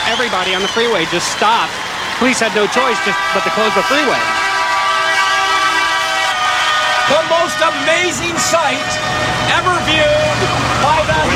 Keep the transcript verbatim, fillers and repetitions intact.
everybody on the freeway just stopped. Police had no choice just but to close the freeway. The most amazing